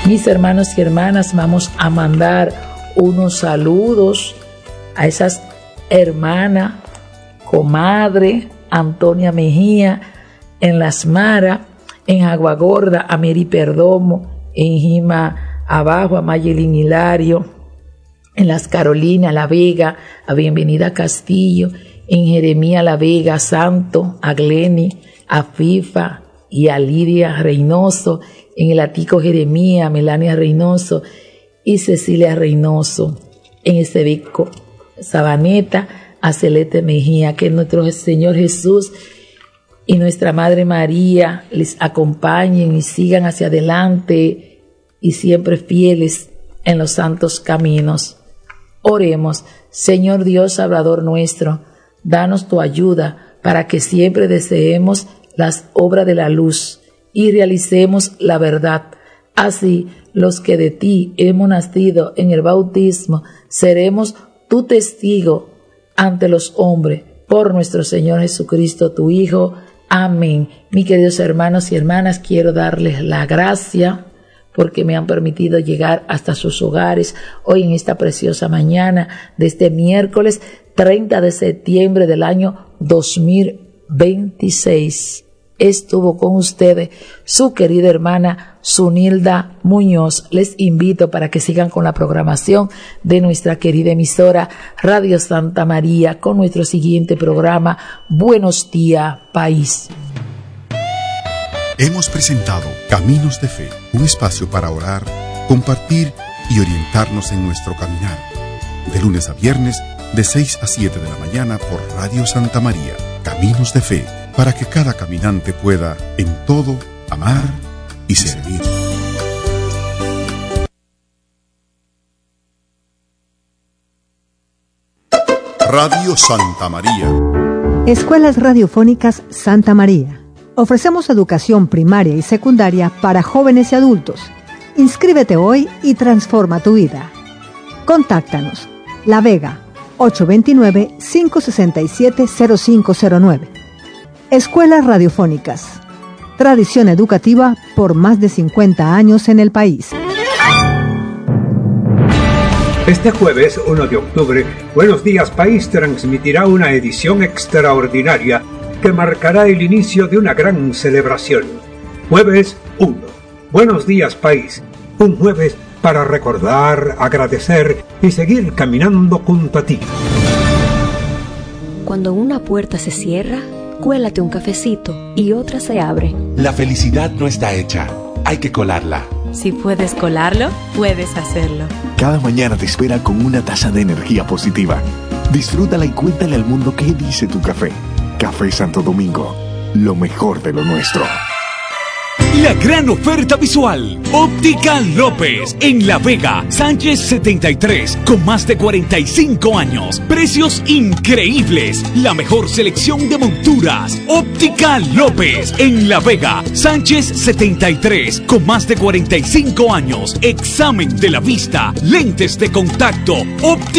Mis hermanos y hermanas, vamos a mandar unos saludos a esas hermanas, comadre Antonia Mejía en Las Maras, en Aguagorda a Mary Perdomo, en Jima Abajo a Mayelín Hilario, en Las Carolinas, La Vega, a Bienvenida Castillo, en Jeremía La Vega, Santo, a Gleni, a FIFA y a Lidia Reynoso, en el Atico Jeremía, a Melania Reynoso y Cecilia Reynoso, en Esebeco, Sabaneta, a Celeste Mejía. Que nuestro Señor Jesús y nuestra Madre María les acompañen y sigan hacia adelante y siempre fieles en los santos caminos. Oremos. Señor Dios, Salvador nuestro, danos tu ayuda para que siempre deseemos las obras de la luz y realicemos la verdad. Así, los que de ti hemos nacido en el bautismo, seremos tu testigo ante los hombres, por nuestro Señor Jesucristo, tu Hijo. Amén. Mis queridos hermanos y hermanas, quiero darles la gracia porque me han permitido llegar hasta sus hogares hoy en esta preciosa mañana de este miércoles 30 de septiembre del año 2026. Estuvo con ustedes su querida hermana Zunilda Muñoz. Les invito para que sigan con la programación de nuestra querida emisora Radio Santa María con nuestro siguiente programa Buenos Días País. Hemos presentado Caminos de Fe, un espacio para orar, compartir y orientarnos en nuestro caminar. De lunes a viernes, de 6 a 7 de la mañana por Radio Santa María. Caminos de Fe, para que cada caminante pueda, en todo, amar y servir. Radio Santa María. Escuelas Radiofónicas Santa María. Ofrecemos educación primaria y secundaria para jóvenes y adultos. Inscríbete hoy y transforma tu vida. Contáctanos. La Vega, 829-567-0509. Escuelas Radiofónicas. Tradición educativa por más de 50 años en el país. Este jueves 1 de octubre, Buenos Días País transmitirá una edición extraordinaria que marcará el inicio de una gran celebración. Jueves 1. Buenos Días País. Un jueves para recordar, agradecer y seguir caminando junto a ti. Cuando una puerta se cierra, cuélate un cafecito y otra se abre. La felicidad no está hecha, hay que colarla. Si puedes colarlo, puedes hacerlo. Cada mañana te espera con una taza de energía positiva. Disfrútala y cuéntale al mundo qué dice tu café. Café Santo Domingo, lo mejor de lo nuestro. La gran oferta visual. Óptica López en La Vega, Sánchez 73, con más de 45 años. Precios increíbles. La mejor selección de monturas. Óptica López en La Vega, Sánchez 73, con más de 45 años. Examen de la vista, lentes de contacto.